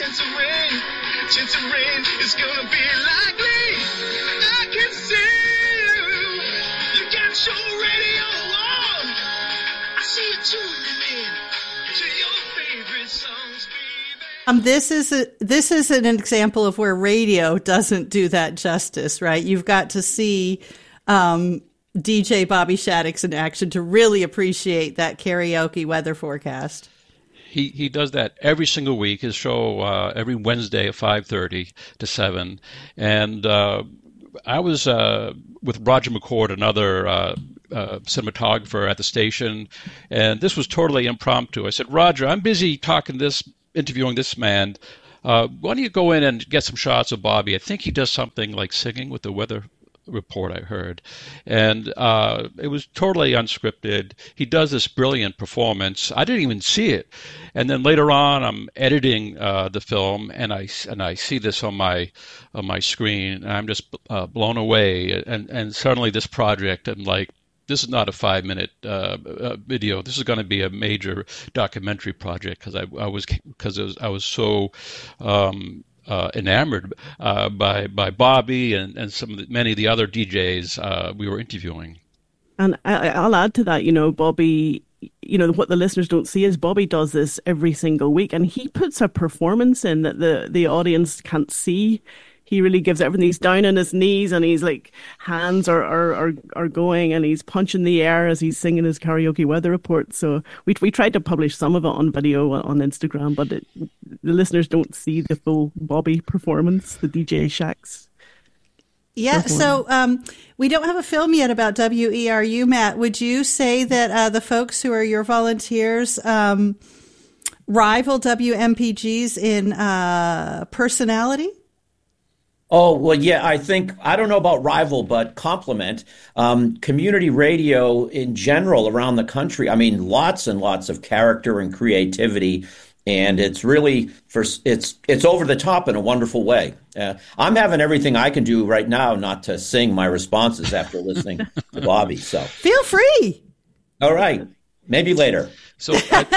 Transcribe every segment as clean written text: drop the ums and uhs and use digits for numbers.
chance of rain. A chance of rain is gonna be likely. I can see you. You got your radio on. I see you tuning in to your favorite songs, baby. This is an example of where radio doesn't do that justice, right? You've got to see DJ Bobby Shaddix in action to really appreciate that karaoke weather forecast. He does that every single week. His show every Wednesday at 5:30 to 7. And I was with Roger McCord, another cinematographer at the station, and this was totally impromptu. I said, Roger, I'm busy interviewing this man. Why don't you go in and get some shots of Bobby? I think he does something like singing with the weather report, I heard. And it was totally unscripted. He does this brilliant performance. I didn't even see it. And then later on, I'm editing the film, and I see this on my screen, and I'm just blown away. And suddenly this project, I'm like, this is not a 5-minute video. This is going to be a major documentary project because I was so enamored by Bobby and many of the other DJs we were interviewing. And I'll add to that, Bobby, what the listeners don't see is Bobby does this every single week, and he puts a performance in that the audience can't see. He really gives everything. He's down on his knees, and he's like, hands are going, and he's punching the air as he's singing his karaoke weather report. So we tried to publish some of it on video on Instagram, but the listeners don't see the full Bobby performance, the DJ Shaddix. Yeah, so we don't have a film yet about WERU, Matt. Would you say that the folks who are your volunteers rival WMPGs in personality? Oh, well, yeah, I don't know about rival, but complement. Community radio in general around the country, I mean, lots and lots of character and creativity. And it's really, it's over the top in a wonderful way. I'm having everything I can do right now not to sing my responses after listening to Bobby. So feel free. All right. Maybe later. So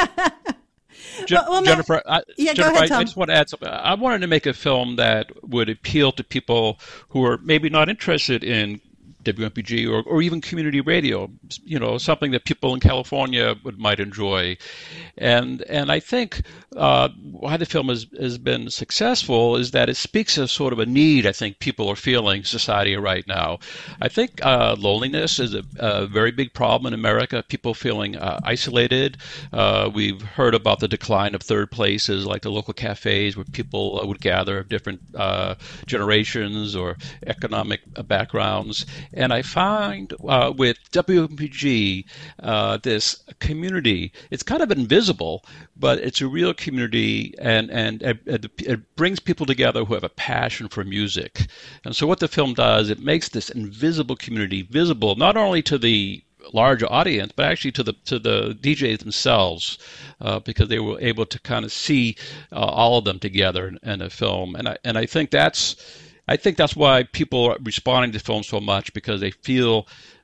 Well, Jennifer, go ahead, Tom. I just want to add something. I wanted to make a film that would appeal to people who are maybe not interested in WMPG or even community radio, something that people in California might enjoy. And I think why the film has been successful is that it speaks of sort of a need I think people are feeling in society right now. I think loneliness is a very big problem in America, people feeling isolated. We've heard about the decline of third places like the local cafes where people would gather of different generations or economic backgrounds. And I find with WMPG, this community, it's kind of invisible, but it's a real community, and it brings people together who have a passion for music. And so what the film does, it makes this invisible community visible, not only to the large audience, but actually to the DJs themselves, because they were able to kind of see all of them together in a film. And I think that's why people are responding to film so much, because they feel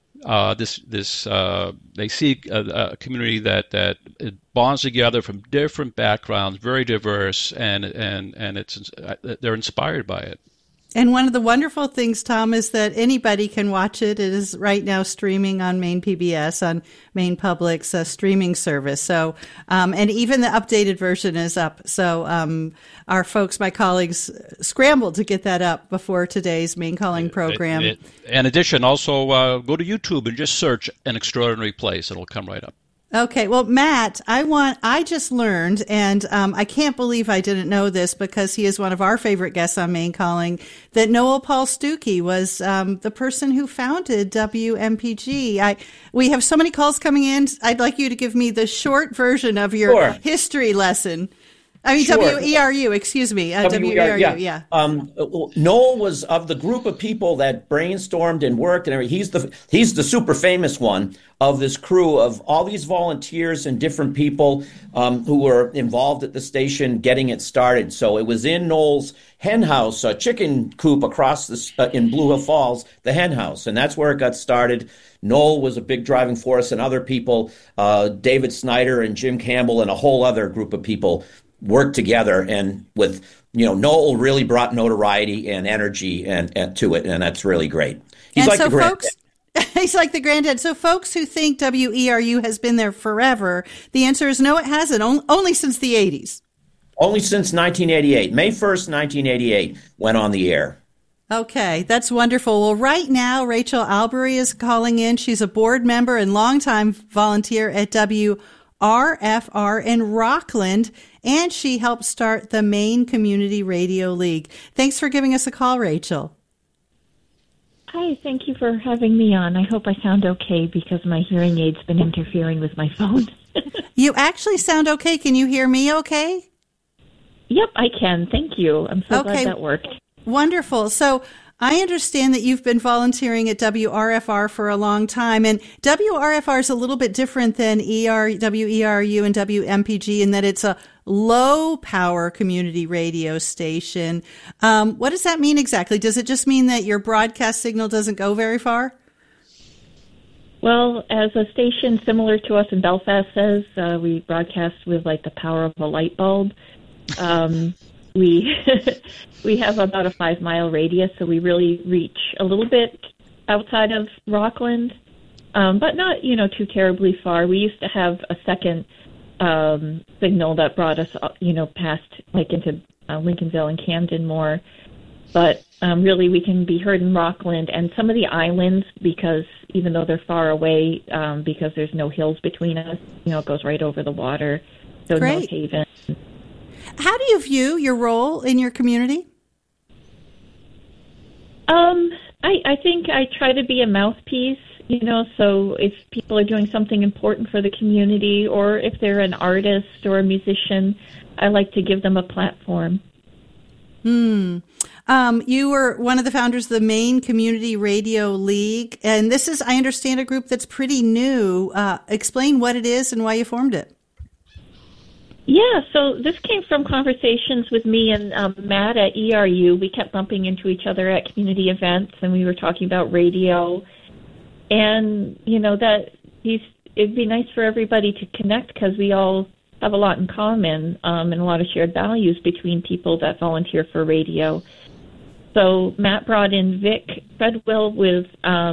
they see a community that bonds together from different backgrounds, very diverse, and they're inspired by it. And one of the wonderful things, Tom, is that anybody can watch it. It is right now streaming on Maine PBS, on Maine Public's streaming service. So, and even the updated version is up. So, our folks, my colleagues, scrambled to get that up before today's Maine Calling program. In addition, also go to YouTube and just search An Extraordinary Place. It'll come right up. Okay. Well, Matt, I just learned, and I can't believe I didn't know this because he is one of our favorite guests on Maine Calling, that Noel Paul Stookey was the person who founded WMPG. We have so many calls coming in. I'd like you to give me the short version of your history lesson. I mean, sure. WERU, excuse me. WERU, yeah. Noel was of the group of people that brainstormed and worked and everything. He's the super famous one of this crew of all these volunteers and different people who were involved at the station getting it started. So it was in Noel's hen house, a chicken coop across in Blue Hill Falls, the hen house. And that's where it got started. Noel was a big driving force, and other people, David Snyder and Jim Campbell and a whole other group of people worked together, and with Noel really brought notoriety and energy and to it, and that's really great. He's like the granddad. He's like the granddad. So folks who think WERU has been there forever, the answer is no, it hasn't. Only since the 80s. Only since 1988. May 1st, 1988 went on the air. Okay, that's wonderful. Well, right now, Rachel Albury is calling in. She's a board member and longtime volunteer at WRFR in Rockland, and she helped start the Maine Community Radio League. Thanks for giving us a call, Rachel. Hi, thank you for having me on. I hope I sound okay because my hearing aid's been interfering with my phone. You actually sound okay. Can you hear me okay? Yep, I can. Thank you. I'm so glad that worked. Wonderful. So I understand that you've been volunteering at WRFR for a long time, and WRFR is a little bit different than WERU and WMPG in that it's a low-power community radio station. What does that mean exactly? Does it just mean that your broadcast signal doesn't go very far? Well, as a station similar to us in Belfast says, we broadcast with like the power of a light bulb. We we have about a 5-mile radius, so we really reach a little bit outside of Rockland, but not too terribly far. We used to have a second signal that brought us past like into Lincolnville and Camden more, but really we can be heard in Rockland and some of the islands, because even though they're far away, because there's no hills between us, it goes right over the water. So Great. North Haven. How do you view your role in your community? I think I try to be a mouthpiece, so if people are doing something important for the community, or if they're an artist or a musician, I like to give them a platform. You were one of the founders of the Maine Community Radio League, and this is, I understand, a group that's pretty new. Explain what it is and why you formed it. Yeah, so this came from conversations with me and Matt at ERU. We kept bumping into each other at community events, and we were talking about radio. And, it'd be nice for everybody to connect because we all have a lot in common and a lot of shared values between people that volunteer for radio. So Matt brought in Vic Treadwell with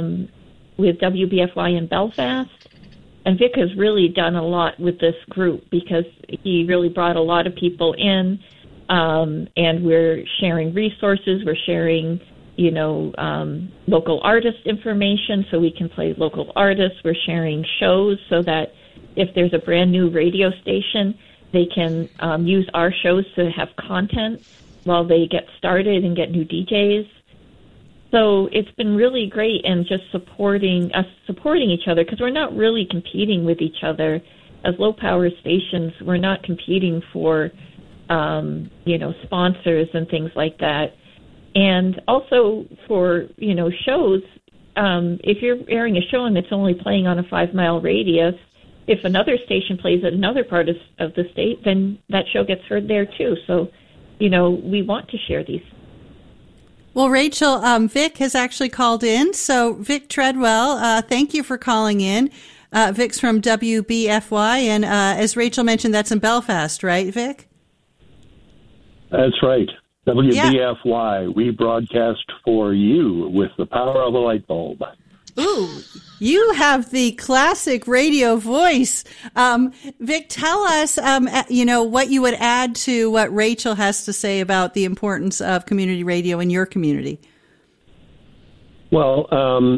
WBFY in Belfast. And Vic has really done a lot with this group because he really brought a lot of people in, and we're sharing resources. We're sharing, local artist information so we can play local artists. We're sharing shows so that if there's a brand new radio station, they can use our shows to have content while they get started and get new DJs. So it's been really great, and just supporting each other, because we're not really competing with each other. As low-power stations, we're not competing for, sponsors and things like that. And also for, shows, if you're airing a show and it's only playing on a 5-mile radius, if another station plays at another part of the state, then that show gets heard there too. So, we want to share these. Well, Rachel, Vic has actually called in. So, Vic Treadwell, thank you for calling in. Vic's from WBFY, and as Rachel mentioned, that's in Belfast, right, Vic? That's right. WBFY, we broadcast for you with the power of a light bulb. Ooh, you have the classic radio voice. Vic, tell us, what you would add to what Rachel has to say about the importance of community radio in your community. Well,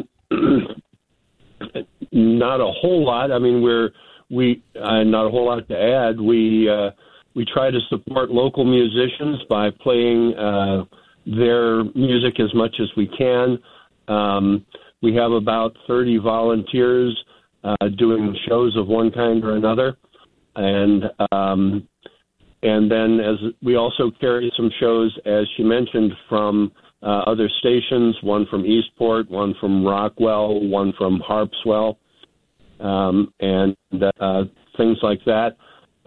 not a whole lot. I mean, not a whole lot to add. We try to support local musicians by playing their music as much as we can. We have about 30 volunteers doing shows of one kind or another, and then as we also carry some shows, as she mentioned, from other stations. One from Eastport, one from Rockwell, one from Harpswell, and things like that.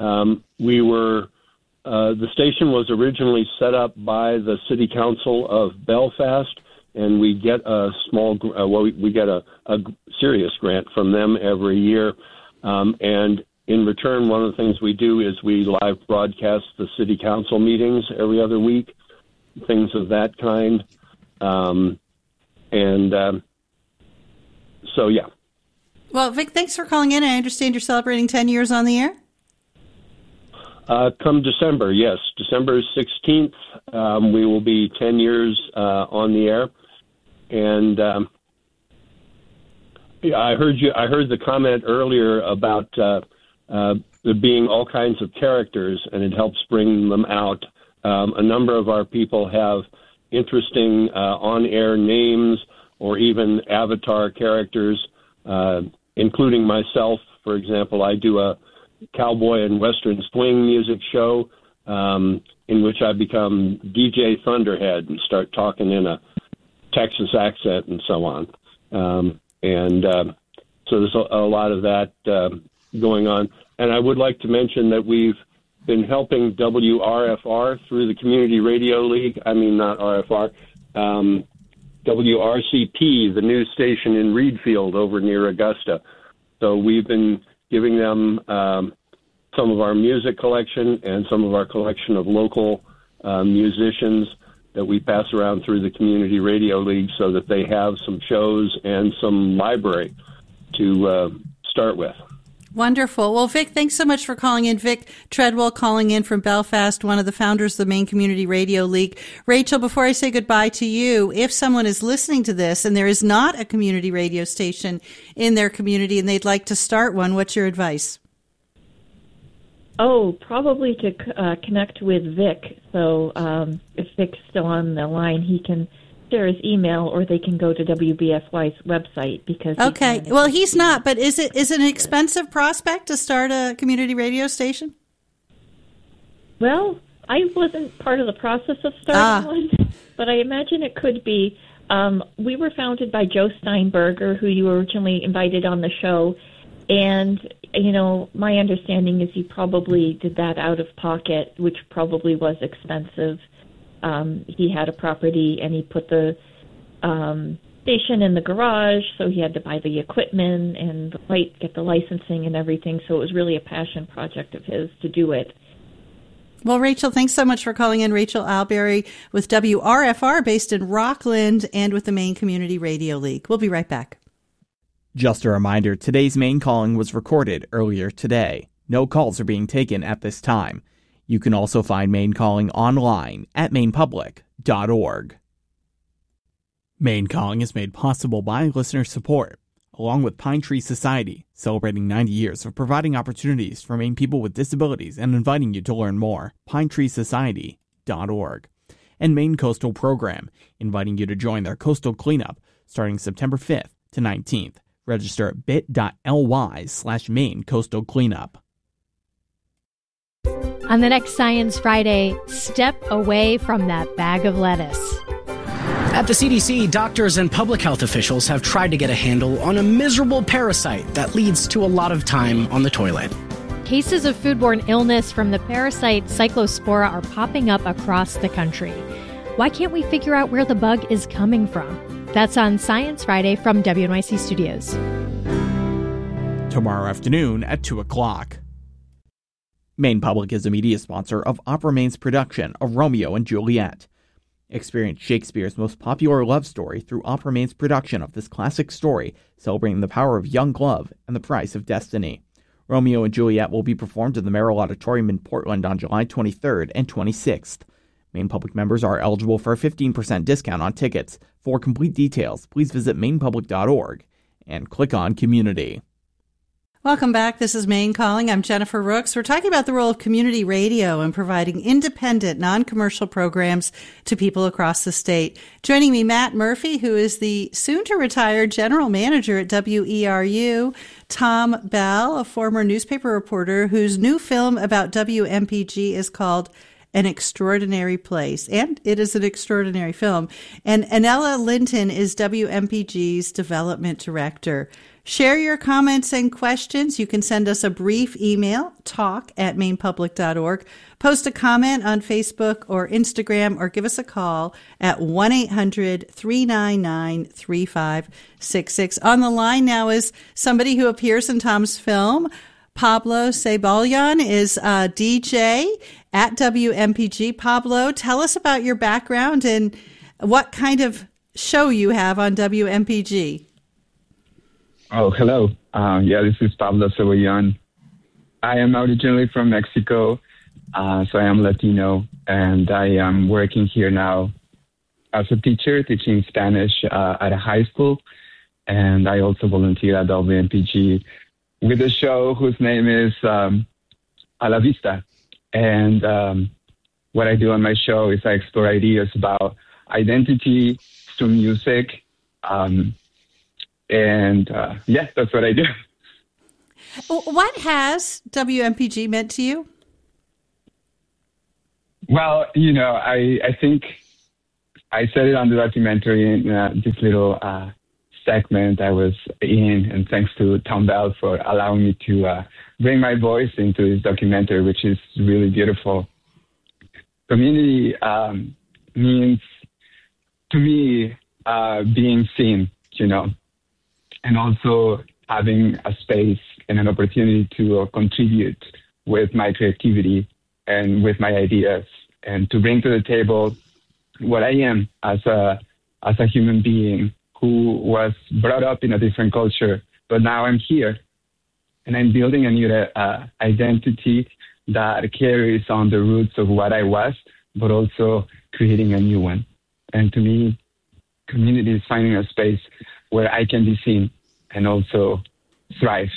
The station was originally set up by the City Council of Belfast, and we get a we get a serious grant from them every year. And in return, one of the things we do is we live broadcast the city council meetings every other week, things of that kind. So, yeah. Well, Vic, thanks for calling in. I understand you're celebrating 10 years on the air. Come December, yes. December 16th, we will be 10 years on the air. And I heard the comment earlier about there being all kinds of characters, and it helps bring them out. A number of our people have interesting on-air names or even avatar characters, including myself. For example, I do a cowboy and western swing music show in which I become DJ Thunderhead and start talking in a Texas accent and so on. So there's a lot of that going on. And I would like to mention that we've been helping WRFR through the Community Radio League. I mean, not RFR. WRCP, the news station in Reedfield over near Augusta. So we've been giving them some of our music collection and some of our collection of local musicians that we pass around through the Community Radio League so that they have some shows and some library to start with. Wonderful. Well, Vic, thanks so much for calling in. Vic Treadwell calling in from Belfast, one of the founders of the Maine Community Radio League. Rachel, before I say goodbye to you, if someone is listening to this and there is not a community radio station in their community and they'd like to start one, what's your advice? Oh, probably to connect with Vic. So if Vic's still on the line, he can share his email, or they can go to WBFY's website because. Okay, well, he's not. But is it an expensive prospect to start a community radio station? Well, I wasn't part of the process of starting one, but I imagine it could be. We were founded by Joe Steinberger, who you originally invited on the show, and my understanding is he probably did that out of pocket, which probably was expensive. He had a property and he put the station in the garage, so he had to buy the equipment and get the licensing and everything. So it was really a passion project of his to do it. Well, Rachel, thanks so much for calling in. Rachel Alberry with WRFR, based in Rockland, and with the Maine Community Radio League. We'll be right back. Just a reminder, today's Maine Calling was recorded earlier today. No calls are being taken at this time. You can also find Maine Calling online at mainepublic.org. Maine Calling is made possible by listener support, along with Pine Tree Society, celebrating 90 years of providing opportunities for Maine people with disabilities and inviting you to learn more. pinetreesociety.org. And Maine Coastal Program, inviting you to join their coastal cleanup starting September 5th to 19th. Register at bit.ly/Maine Coastal Cleanup. On the next Science Friday, step away from that bag of lettuce. At the CDC, doctors and public health officials have tried to get a handle on a miserable parasite that leads to a lot of time on the toilet. Cases of foodborne illness from the parasite Cyclospora are popping up across the country. Why can't we figure out where the bug is coming from? That's on Science Friday from WNYC Studios. Tomorrow afternoon at 2 o'clock. Maine Public is a media sponsor of Opera Maine's production of Romeo and Juliet. Experience Shakespeare's most popular love story through Opera Maine's production of this classic story, celebrating the power of young love and the price of destiny. Romeo and Juliet will be performed at the Merrill Auditorium in Portland on July 23rd and 26th. Maine Public members are eligible for a 15% discount on tickets. For complete details, please visit mainepublic.org and click on Community. Welcome back. This is Maine Calling. I'm Jennifer Rooks. We're talking about the role of community radio and providing independent, non-commercial programs to people across the state. Joining me, Matt Murphy, who is the soon-to-retired general manager at WERU, Tom Bell, a former newspaper reporter whose new film about WMPG is called An Extraordinary Place, and it is an extraordinary film. And Anella Linton is WMPG's development director. Share your comments and questions. You can send us a brief email, talk@mainepublic.org. Post a comment on Facebook or Instagram, or give us a call at 1-800-399-3566. On the line now is somebody who appears in Tom's film, Pablo Ceballan is a DJ at WMPG. Pablo, tell us about your background and what kind of show you have on WMPG. Oh, hello. This is Pablo Ceballan. I am originally from Mexico, so I am Latino, and I am working here now as a teacher, teaching Spanish at a high school, and I also volunteer at WMPG with a show whose name is A La Vista. And what I do on my show is I explore ideas about identity through music, that's what I do. What has WMPG meant to you? Well, I think I said it on the documentary in this little segment I was in, and thanks to Tom Bell for allowing me to bring my voice into this documentary, which is really beautiful. Community means, to me, being seen, and also having a space and an opportunity to contribute with my creativity and with my ideas, and to bring to the table what I am as a human being who was brought up in a different culture, but now I'm here and I'm building a new identity that carries on the roots of what I was, but also creating a new one. And to me, community is finding a space where I can be seen and also thrive,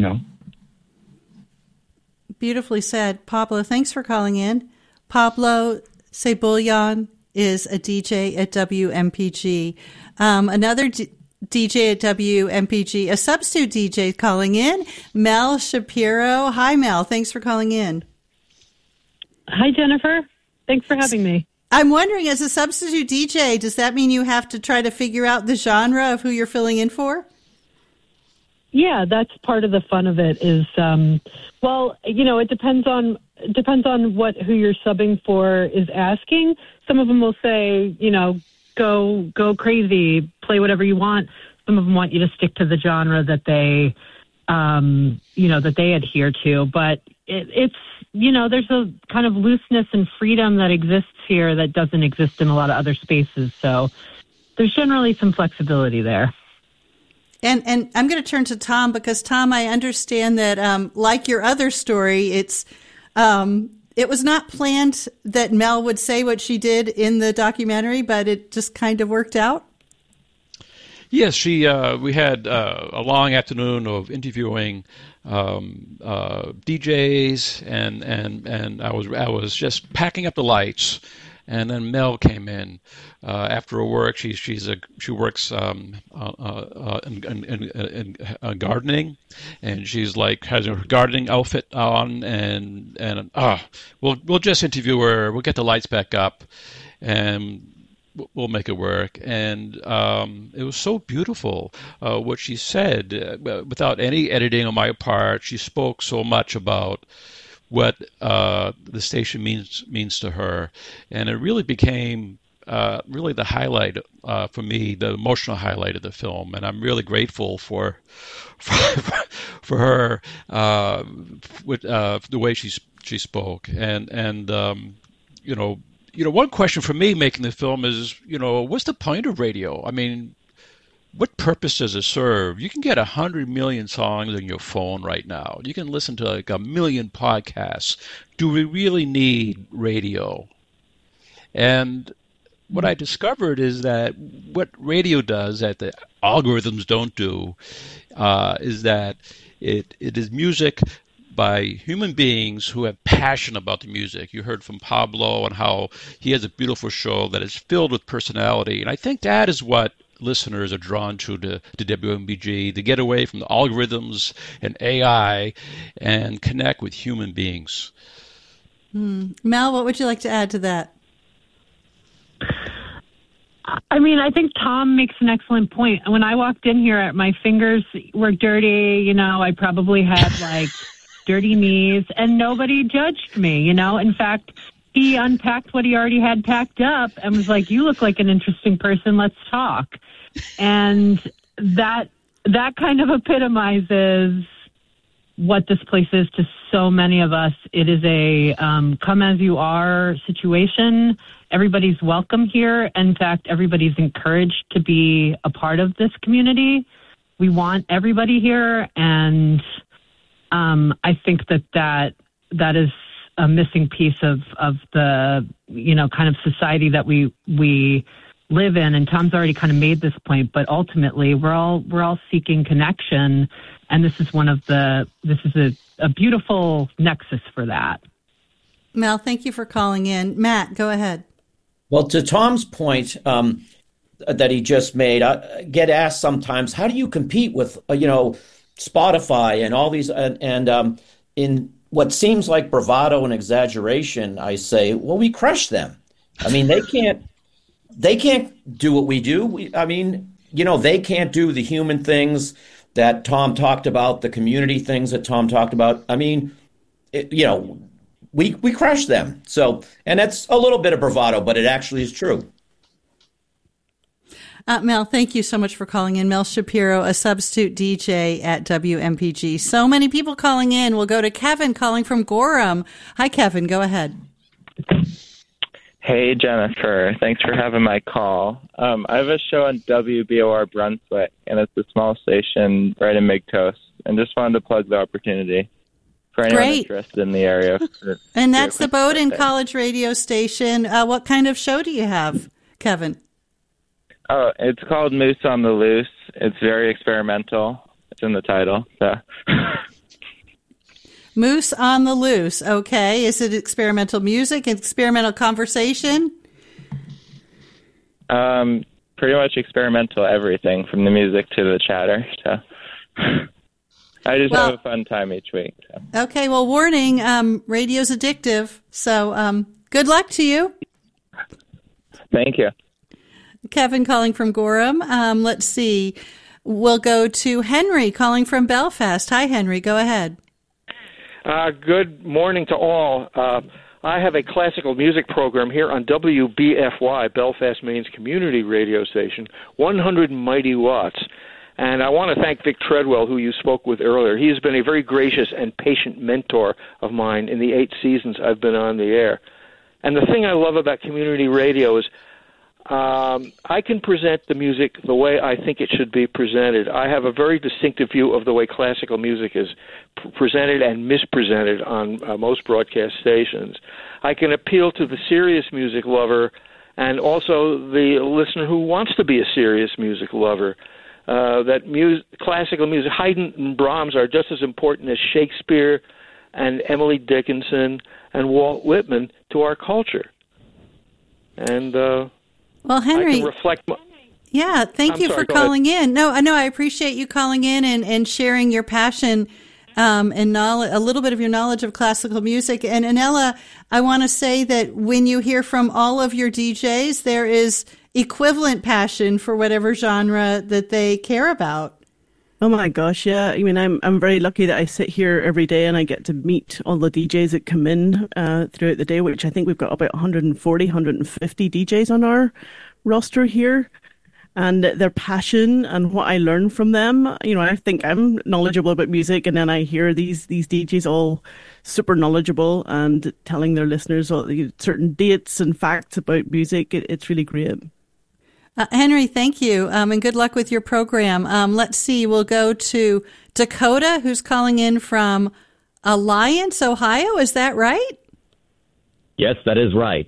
Beautifully said. Pablo, thanks for calling in. Pablo Ceballan is a DJ at WMPG. Another DJ at WMPG, a substitute DJ calling in, Mel Shapiro. Hi, Mel. Thanks for calling in. Hi, Jennifer. Thanks for having me. I'm wondering, as a substitute DJ, does that mean you have to try to figure out the genre of who you're filling in for? Yeah, that's part of the fun of it is, it depends on who you're subbing for is asking. Some of them will say, go crazy, play whatever you want. Some of them want you to stick to the genre that they, that they adhere to. But it's there's a kind of looseness and freedom that exists here that doesn't exist in a lot of other spaces. So there's generally some flexibility there. And I'm going to turn to Tom because, Tom, I understand that, like your other story, it was not planned that Mel would say what she did in the documentary, but it just kind of worked out. Yes, we had a long afternoon of interviewing DJs, and I was just packing up the lights. And then Mel came in after her work. She works in gardening, and she's like has her gardening outfit on, and we'll just interview her. We'll get the lights back up, and we'll make it work. And it was so beautiful what she said without any editing on my part. She spoke so much about what the station means to her, and it really became really the highlight for me, the emotional highlight of the film. And I'm really grateful for her with the way she spoke. And one question for me making the film is, what's the point of radio? I mean, what purpose does it serve? You can get 100 million songs on your phone right now. You can listen to like 1 million podcasts. Do we really need radio? And what I discovered is that what radio does that the algorithms don't do is that it is music by human beings who have passion about the music. You heard from Pablo and how he has a beautiful show that is filled with personality. And I think that is what listeners are drawn to WMPG, to get away from the algorithms and AI and connect with human beings. Mel, what would you like to add to that? I mean, I think Tom makes an excellent point. When I walked in here, my fingers were dirty. I probably had dirty knees, and nobody judged me. In fact, he unpacked what he already had packed up and was like, "You look like an interesting person. Let's talk." And that kind of epitomizes what this place is to so many of us. It is a come as you are situation. Everybody's welcome here. In fact, everybody's encouraged to be a part of this community. We want everybody here, and I think that is a missing piece of the kind of society that we live in. And Tom's already kind of made this point, but ultimately we're all seeking connection, and this is a beautiful nexus for that. Mel, thank you for calling in. Matt, go ahead. Well, to Tom's point that he just made, I get asked sometimes, how do you compete with Spotify and all these and in what seems like bravado and exaggeration? I say, well, we crush them. I mean, they can't do what we do. They can't do the human things that Tom talked about, the community things that Tom talked about. I mean, we crush them. So, and that's a little bit of bravado, but it actually is true. Mel, thank you so much for calling in. Mel Shapiro, a substitute DJ at WMPG. So many people calling in. We'll go to Kevin calling from Gorham. Hi, Kevin. Go ahead. Hey, Jennifer. Thanks for having my call. I have a show on WBOR Brunswick, and it's a small station right in Migtos. And just wanted to plug the opportunity for anyone interested in the area. And that's the Bowdoin College radio station. What kind of show do you have, Kevin? Oh, it's called Moose on the Loose. It's very experimental. It's in the title. So. Moose on the Loose. Okay. Is it experimental music, experimental conversation? Pretty much experimental everything from the music to the chatter. So I just have a fun time each week. So. Okay. Well, warning, radio's addictive. So good luck to you. Thank you. Kevin calling from Gorham. Let's see. We'll go to Henry calling from Belfast. Hi, Henry. Go ahead. Good morning to all. I have a classical music program here on WBFY, Belfast, Maine's community radio station, 100 mighty watts. And I want to thank Vic Treadwell, who you spoke with earlier. He has been a very gracious and patient mentor of mine in the 8 seasons I've been on the air. And the thing I love about community radio is I can present the music the way I think it should be presented. I have a very distinctive view of the way classical music is presented and mispresented on most broadcast stations. I can appeal to the serious music lover and also the listener who wants to be a serious music lover. Classical music, Haydn and Brahms are just as important as Shakespeare and Emily Dickinson and Walt Whitman to our culture. And well, Henry, I can reflect thank you for calling in. No, I appreciate you calling in and sharing your passion and knowledge, a little bit of your knowledge of classical music. And Anela, I want to say that when you hear from all of your DJs, there is equivalent passion for whatever genre that they care about. Oh my gosh, yeah. I mean, I'm very lucky that I sit here every day and I get to meet all the DJs that come in throughout the day, which I think we've got about 140, 150 DJs on our roster here. And their passion and what I learn from them, I think I'm knowledgeable about music, and then I hear these DJs all super knowledgeable and telling their listeners all the certain dates and facts about music. It's really great. Henry, thank you, and good luck with your program. Let's see, we'll go to Dakota, who's calling in from Alliance, Ohio. Is that right? Yes, that is right.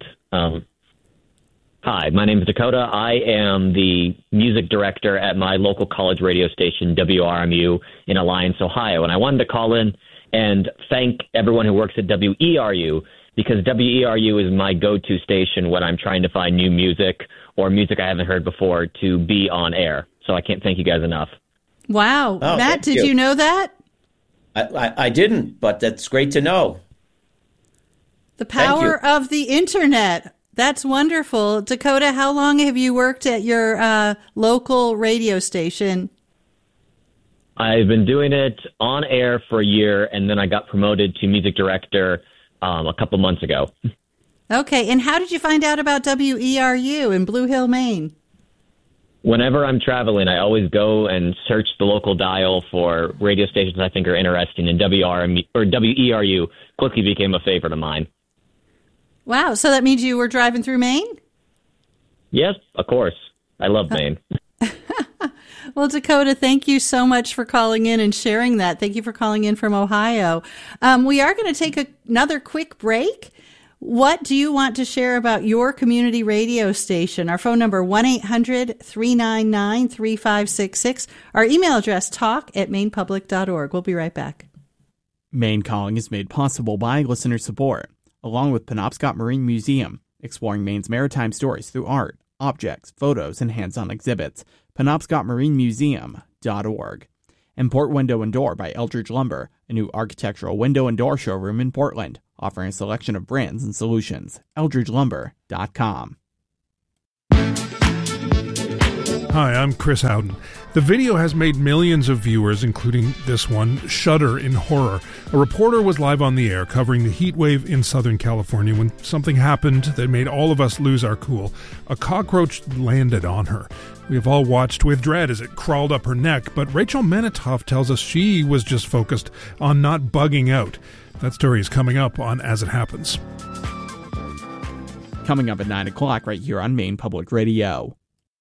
Hi, my name is Dakota. I am the music director at my local college radio station, WRMU, in Alliance, Ohio. And I wanted to call in and thank everyone who works at WERU, because WERU is my go-to station when I'm trying to find new music or music I haven't heard before to be on air. So I can't thank you guys enough. Wow. Oh, Matt, did you know that? I didn't, but that's great to know. The power of the internet. That's wonderful. Dakota, how long have you worked at your local radio station? I've been doing it on air for a year, and then I got promoted to music director a couple months ago. Okay, and how did you find out about WERU in Blue Hill, Maine? whenever I'm traveling, I always go and search the local dial for radio stations I think are interesting, and WERU quickly became a favorite of mine. Wow. So that means you were driving through Maine? Yes, of course. I love Maine. Well, Dakota, thank you so much for calling in and sharing that. Thank you for calling in from Ohio. We are going to take another quick break. What do you want to share about your community radio station? Our phone number, 1-800-399-3566. Our email address, talk@mainepublic.org. We'll be right back. Maine Calling is made possible by listener support, along with Penobscot Marine Museum, exploring Maine's maritime stories through art, objects, photos, and hands-on exhibits. PenobscotMarineMuseum.org. And Port Window and Door by Eldridge Lumber, a new architectural window and door showroom in Portland, offering a selection of brands and solutions. EldridgeLumber.com. Hi, I'm Chris Howden. The video has made millions of viewers, including this one, shudder in horror. A reporter was live on the air covering the heat wave in Southern California when something happened that made all of us lose our cool. A cockroach landed on her. We have all watched with dread as it crawled up her neck, but Rachel Menitoff tells us she was just focused on not bugging out. That story is coming up on As It Happens. Coming up at 9 o'clock right here on Maine Public Radio.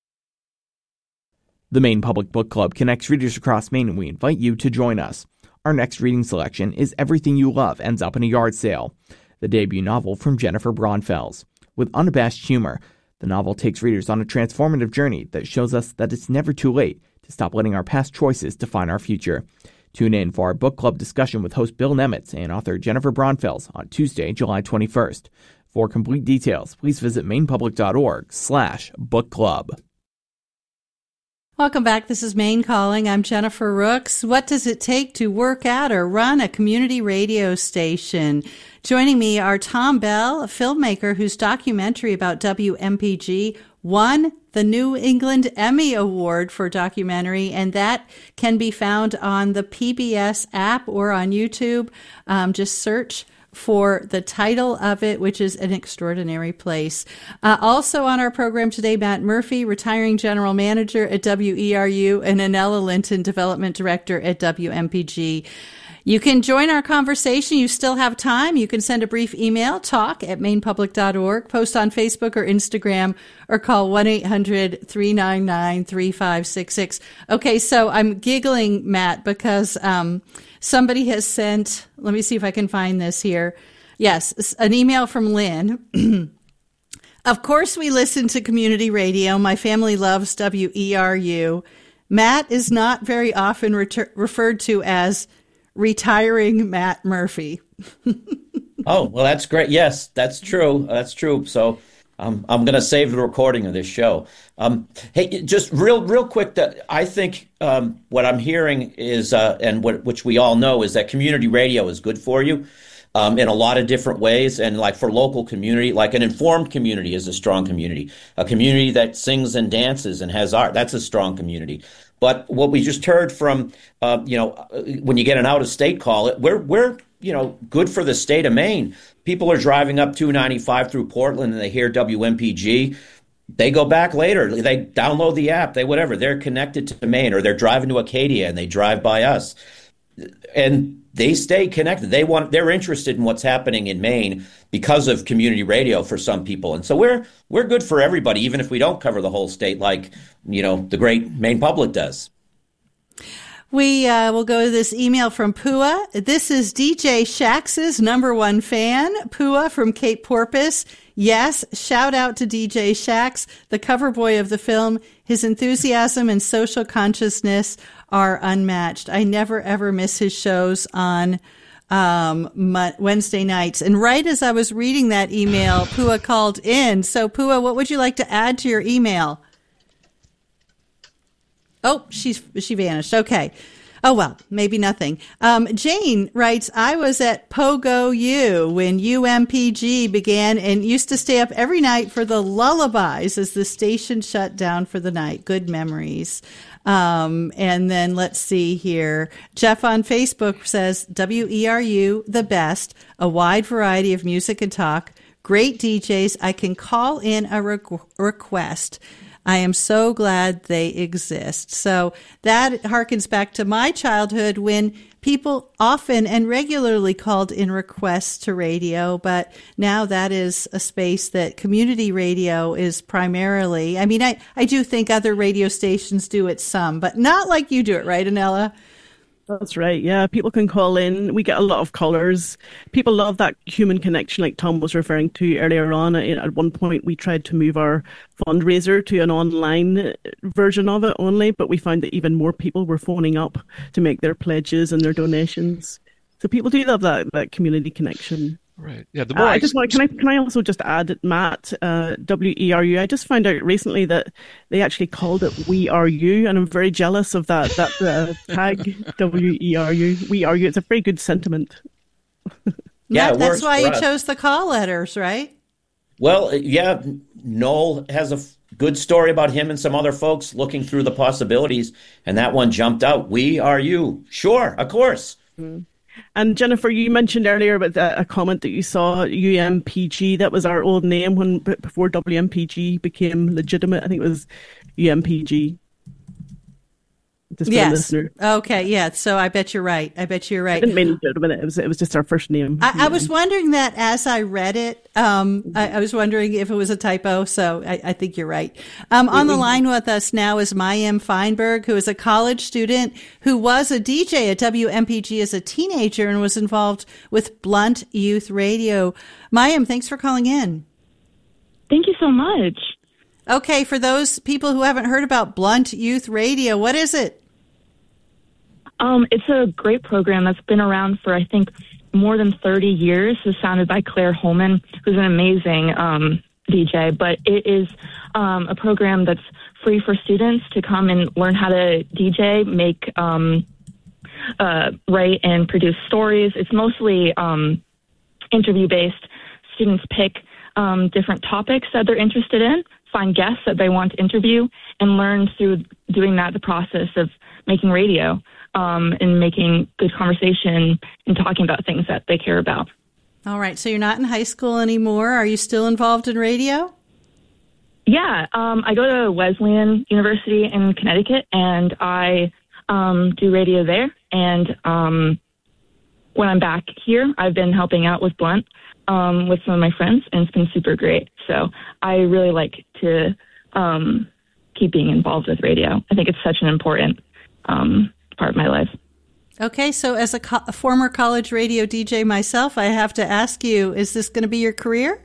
The Maine Public Book Club connects readers across Maine, and we invite you to join us. Our next reading selection is Everything You Love Ends Up in a Yard Sale, the debut novel from Jennifer Braunfels. With unabashed humor, the novel takes readers on a transformative journey that shows us that it's never too late to stop letting our past choices define our future. Tune in for our book club discussion with host Bill Nemitz and author Jennifer Braunfels on Tuesday, July 21st. For complete details, please visit mainepublic.org/book club. Welcome back. This is Maine Calling. I'm Jennifer Rooks. What does it take to work at or run a community radio station? Joining me are Tom Bell, a filmmaker whose documentary about WMPG won the New England Emmy Award for documentary, and that can be found on the PBS app or on YouTube. Just search for the title of it, which is An Extraordinary Place. Also on our program today, Matt Murphy, retiring general manager at WERU, and Anella Linton, development director at WMPG. You can join our conversation. You still have time. You can send a brief email, talk@mainepublic.org, post on Facebook or Instagram, or call 1-800-399-3566. Okay, so I'm giggling, Matt, because somebody has sent, let me see if I can find this here. Yes, an email from Lynn. Of course we listen to community radio. My family loves WERU. Matt is not very often referred to as retiring Matt Murphy. Oh, well, that's great. Yes, that's true. That's true. So I'm going to save the recording of this show. Hey, just real quick, I think what I'm hearing is, which we all know, is that community radio is good for you in a lot of different ways. And like for local community, like an informed community is a strong community. A community that sings and dances and has art, that's a strong community. But what we just heard from, when you get an out-of-state call, we're good for the state of Maine. People are driving up 295 through Portland and they hear WMPG. They go back later. They download the app. They're connected to Maine, or they're driving to Acadia and they drive by us. And they stay connected. They're interested in what's happening in Maine because of community radio for some people. And so we're good for everybody, even if we don't cover the whole state like, the great Maine Public does. We will go to this email from Pua. This is DJ Shax's #1 fan, Pua from Cape Porpoise. Yes, shout out to DJ Shax, the cover boy of the film. His enthusiasm and social consciousness are unmatched. I never, ever miss his shows on Wednesday nights. And right as I was reading that email, Pua called in. So, Pua, what would you like to add to your email? Oh, she vanished. Okay. Oh, well, maybe nothing. Jane writes, I was at Pogo U when UMPG began and used to stay up every night for the lullabies as the station shut down for the night. Good memories. And then let's see here. Jeff on Facebook says, WERU, the best, a wide variety of music and talk, great DJs. I can call in a request. I am so glad they exist. So that harkens back to my childhood when people often and regularly called in requests to radio, but now that is a space that community radio is primarily. I mean, I do think other radio stations do it some, but not like you do it, right, Anela? That's right. Yeah, people can call in. We get a lot of callers. People love that human connection, like Tom was referring to earlier on. At one point, we tried to move our fundraiser to an online version of it only, but we found that even more people were phoning up to make their pledges and their donations. So people do love that community connection. Right. Yeah. The more I just want. Can I also just add, Matt, WERU? I just found out recently that they actually called it We Are You, and I'm very jealous of that tag WERU. We Are You. It's a very good sentiment. Yeah, that's why you chose the call letters, right? Well, yeah. Noel has a good story about him and some other folks looking through the possibilities, and that one jumped out. We Are You. Sure, of course. Mm-hmm. And Jennifer, you mentioned earlier about a comment that you saw UMPG. That was our old name before WMPG became legitimate. I think it was UMPG. Just for a listener. Okay. Yeah. So I bet you're right. I didn't mean legitimate. It was just our first name. I was wondering that as I read it. I was wondering if it was a typo. So I think you're right. On the line with us now is Mayim Feinberg, who is a college student who was a DJ at WMPG as a teenager and was involved with Blunt Youth Radio. Mayim, thanks for calling in. Thank you so much. Okay. For those people who haven't heard about Blunt Youth Radio, what is it? It's a great program that's been around for, I think, more than 30 years. It's founded by Claire Holman, who's an amazing DJ. But it is a program that's free for students to come and learn how to DJ, make, write, and produce stories. It's mostly interview-based. Students pick different topics that they're interested in, find guests that they want to interview, and learn through doing that the process of making radio. And making good conversation and talking about things that they care about. All right. So you're not in high school anymore. Are you still involved in radio? Yeah. I go to Wesleyan University in Connecticut, and I do radio there. And when I'm back here, I've been helping out with Blunt with some of my friends, and it's been super great. So I really like to keep being involved with radio. I think it's such an important part of my life. Okay, so as a former college radio DJ myself, I have to ask you, is this going to be your career?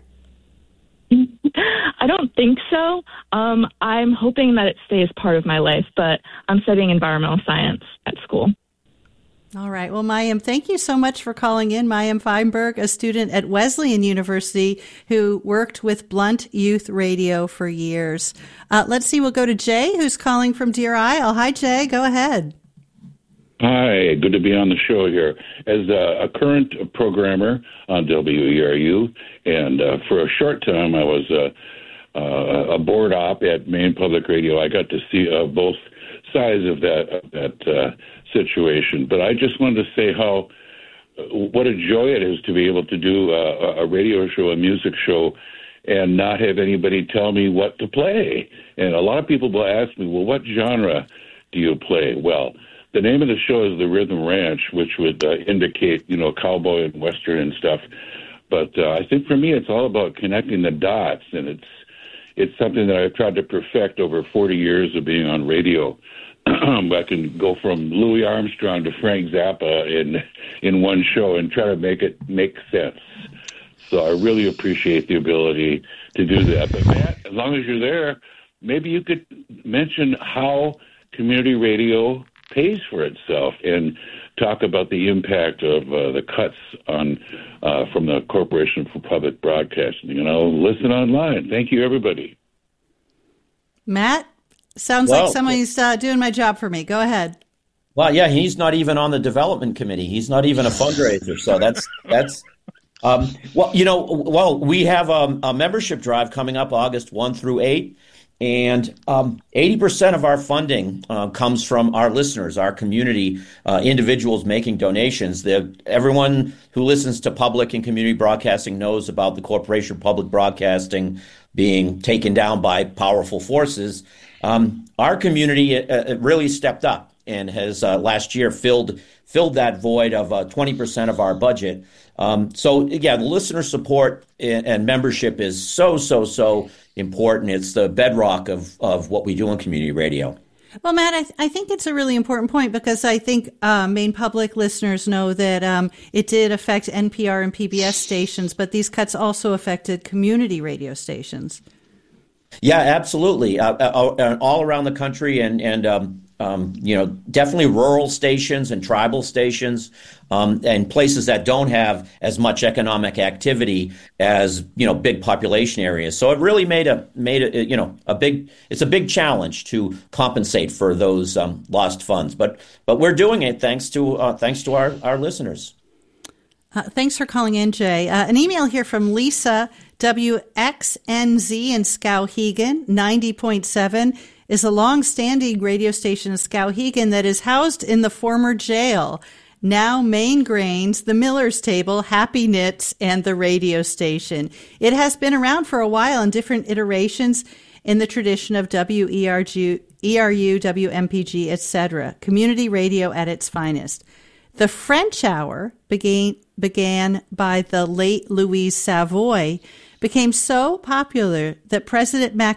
I don't think so. I'm hoping that it stays part of my life, but I'm studying environmental science at school. All right. Well, Mayim, thank you so much for calling in. Mayim Feinberg, a student at Wesleyan University who worked with Blunt Youth Radio for years. Let's see. We'll go to Jay, who's calling from Deer Isle. Hi, Jay. Go ahead. Hi. Good to be on the show here. As a current programmer on WERU, and for a short time I was a board op at Maine Public Radio. I got to see both sides of that situation. But I just wanted to say what a joy it is to be able to do a radio show, a music show, and not have anybody tell me what to play. And a lot of people will ask me, well, what genre do you play? Well, the name of the show is The Rhythm Ranch, which would indicate, cowboy and western and stuff. But I think for me, it's all about connecting the dots, and it's something that I've tried to perfect over 40 years of being on radio. I can go from Louis Armstrong to Frank Zappa in one show and try to make it make sense. So I really appreciate the ability to do that. But Matt, as long as you're there, maybe you could mention how community radio pays for itself and talk about the impact of the cuts on from the Corporation for Public Broadcasting. Listen online. Thank you, everybody. Matt? Sounds like somebody's doing my job for me. Go ahead. Well, yeah, he's not even on the development committee. He's not even a fundraiser. So that's We have a membership drive coming up August 1 through 8. And 80% of our funding comes from our listeners, our community, individuals making donations. Everyone who listens to public and community broadcasting knows about the Corporation for Public Broadcasting being taken down by powerful forces. Our community really stepped up and has last year filled that void of 20% of our budget. The listener support and membership is so important. It's the bedrock of what we do in community radio. Well, Matt, I think it's a really important point because I think Maine Public listeners know that it did affect NPR and PBS stations, but these cuts also affected community radio stations. Yeah, absolutely. All around the country and definitely rural stations and tribal stations and places that don't have as much economic activity as, big population areas. So it really made a big challenge to compensate for those lost funds. But we're doing it thanks to our listeners. Thanks for calling in, Jay. An email here from Lisa, WXNZ in Skowhegan, 90.7. is a long-standing radio station in Skowhegan that is housed in the former jail. Now Maine Grains, the Miller's Table, Happy Knits, and the radio station. It has been around for a while in different iterations in the tradition of WERU, WMPG, etc. Community radio at its finest. The French Hour began by the late Louise Savoy, became so popular that President